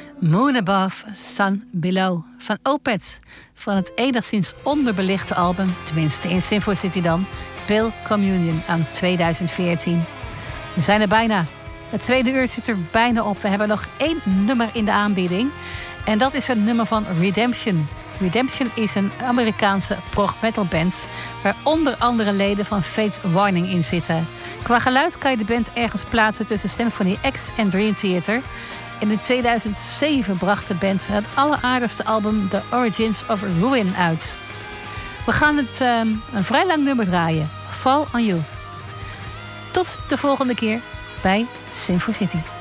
Moon Above, Sun Below van Opeth. Van het enigszins onderbelichte album, tenminste in Sinfo City dan, Pale Communion aan 2014. We zijn er bijna. Het tweede uur zit er bijna op. We hebben nog 1 nummer in de aanbieding. En dat is een nummer van Redemption. Redemption is een Amerikaanse prog-metal band waar onder andere leden van Fates Warning in zitten. Qua geluid kan je de band ergens plaatsen tussen Symphony X en Dream Theater. En in 2007 bracht de band het alleraardigste album The Origins of Ruin uit. We gaan het een vrij lang nummer draaien. Fall on You. Tot de volgende keer bij Sinfo City.